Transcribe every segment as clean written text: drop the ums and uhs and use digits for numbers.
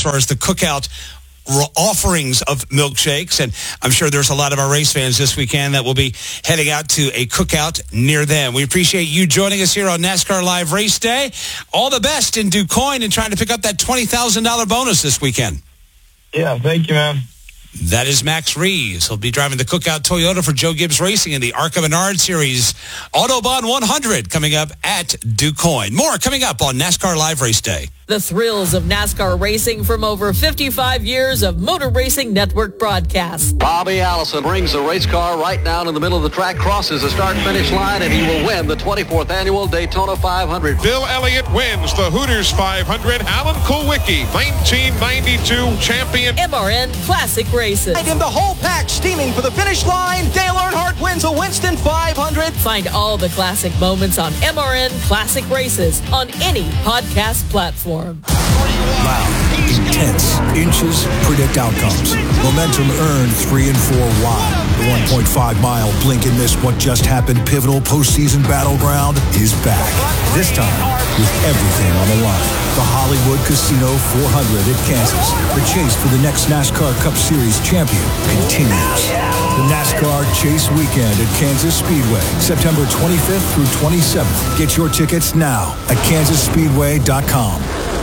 far as the cookout offerings of milkshakes, and I'm sure there's a lot of our race fans this weekend that will be heading out to a cookout near them. We appreciate you joining us here on NASCAR Live Race Day. All the best in DuQuoin and trying to pick up that $20,000 bonus this weekend. Yeah, thank you, man. That is Max Reeves. He'll be driving the Cookout Toyota for Joe Gibbs Racing in the ARCA Menard Series Autobahn 100 coming up at DuQuoin. More coming up on NASCAR Live Race Day. The thrills of NASCAR racing from over 55 years of Motor Racing Network broadcasts. Bobby Allison brings the race car right down in the middle of the track, crosses the start-finish line, and he will win the 24th Annual Daytona 500. Bill Elliott wins the Hooters 500. Alan Kulwicki, 1992 champion. MRN Classic Races. And in the whole pack, steaming for the finish line, Dale Earnhardt wins a Winston 500. Find all the classic moments on MRN Classic Races on any podcast platform. Loud, intense, inches, predict outcomes. Momentum earned 3 and 4 wide. The 1.5-mile blink and miss what just happened pivotal postseason battleground is back. This time with everything on the line. The Hollywood Casino 400 at Kansas. The chase for the next NASCAR Cup Series champion continues. The NASCAR Chase Weekend at Kansas Speedway, September 25th through 27th. Get your tickets now at kansasspeedway.com.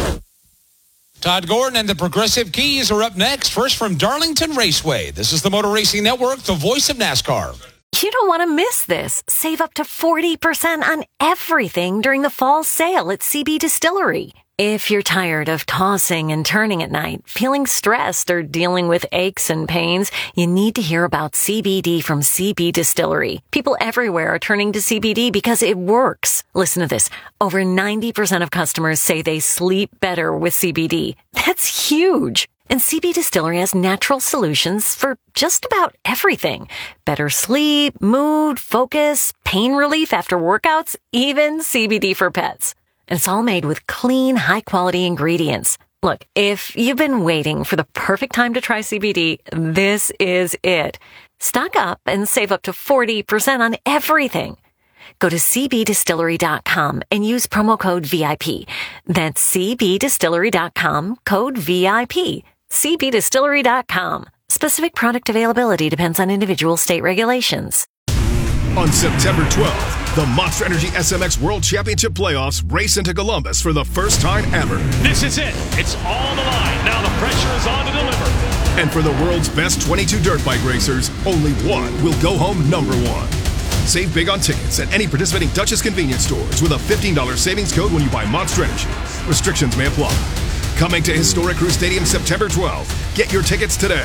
Todd Gordon and the Progressive Keys are up next. First from Darlington Raceway. This is the Motor Racing Network, the voice of NASCAR. You don't want to miss this. Save up to 40% on everything during the fall sale at CB Distillery. If you're tired of tossing and turning at night, feeling stressed, or dealing with aches and pains, you need to hear about CBD from CB Distillery. People everywhere are turning to CBD because it works. Listen to this. Over 90% of customers say they sleep better with CBD. That's huge. And CB Distillery has natural solutions for just about everything. Better sleep, mood, focus, pain relief after workouts, even CBD for pets. And it's all made with clean, high-quality ingredients. Look, if you've been waiting for the perfect time to try CBD, this is it. Stock up and save up to 40% on everything. Go to cbdistillery.com and use promo code VIP. That's cbdistillery.com, code VIP. cbdistillery.com. Specific product availability depends on individual state regulations. On September 12th, the Monster Energy SMX World Championship Playoffs race into Columbus for the first time ever. This is it. It's all on the line. Now the pressure is on to deliver. And for the world's best 22 dirt bike racers, only one will go home number one. Save big on tickets at any participating Duchess convenience stores with a $15 savings code when you buy Monster Energy. Restrictions may apply. Coming to Historic Crew Stadium September 12th. Get your tickets today.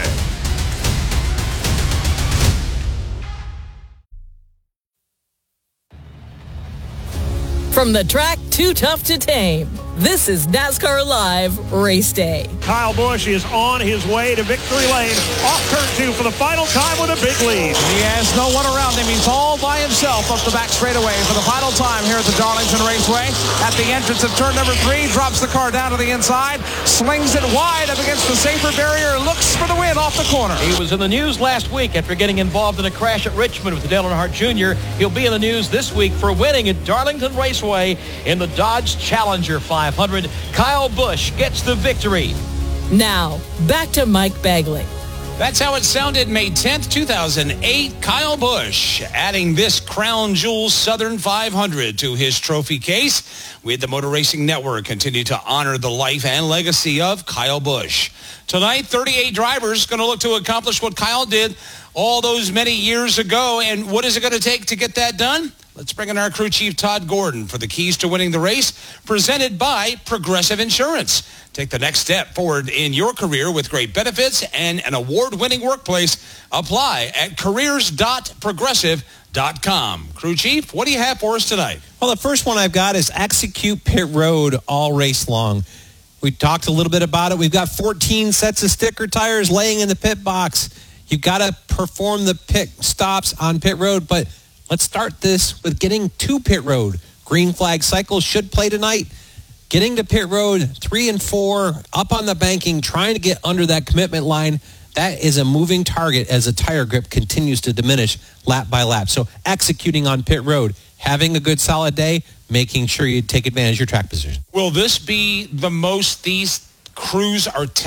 From the track too tough to tame, this is NASCAR Live Race Day. Kyle Busch is on his way to victory lane. Off turn 2 for the final time with a big lead. He has no one around him. He's all by himself up the back straightaway for the final time here at the Darlington Raceway. At the entrance of turn number 3, drops the car down to the inside, slings it wide up against the safer barrier, looks for the win off the corner. He was in the news last week after getting involved in a crash at Richmond with Dale Earnhardt Jr. He'll be in the news this week for winning at Darlington Raceway in the Dodge Challenger 500. Kyle Busch gets the victory. Now, back to Mike Bagley. That's how it sounded May 10th, 2008. Kyle Busch adding this Crown Jewel Southern 500 to his trophy case. We at the Motor Racing Network continue to honor the life and legacy of Kyle Busch. Tonight, 38 drivers going to look to accomplish what Kyle did all those many years ago. And what is it going to take to get that done? Let's bring in our crew chief, Todd Gordon, for the keys to winning the race, presented by Progressive Insurance. Take the next step forward in your career with great benefits and an award-winning workplace. Apply at careers.progressive.com. Crew chief, what do you have for us tonight? Well, the first one I've got is execute pit road all race long. We talked a little bit about it. We've got 14 sets of sticker tires laying in the pit box. You've got to perform the pit stops on pit road, but let's start this with getting to pit road. Green flag cycles should play tonight. Getting to pit road 3 and 4, up on the banking, trying to get under that commitment line. That is a moving target as the tire grip continues to diminish lap by lap. So executing on pit road, having a good solid day, making sure you take advantage of your track position. Will this be the most these crews are